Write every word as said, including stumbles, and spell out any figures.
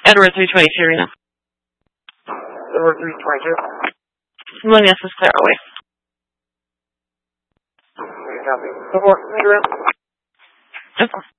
Edward three twenty-two, Reno. Edward three twenty-two. One yes is clear always. Okay, copy. Support, Reno. Of course.